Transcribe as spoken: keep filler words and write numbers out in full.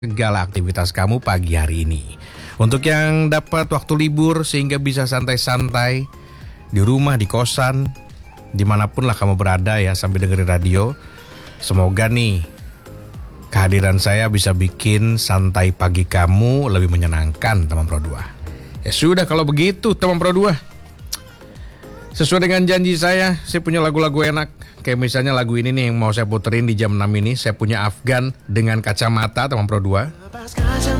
segala aktivitas kamu pagi hari ini. Untuk yang dapat waktu libur sehingga bisa santai-santai di rumah, di kosan, dimanapun lah kamu berada ya sambil dengerin radio. Semoga nih kehadiran saya bisa bikin santai pagi kamu lebih menyenangkan, teman Pro dua. Ya sudah kalau begitu teman Pro dua. Sesuai dengan janji saya, saya punya lagu-lagu enak. Kayak misalnya lagu ini nih yang mau saya puterin di jam enam ini. Saya punya Afgan dengan Kacamata, teman Pro dua.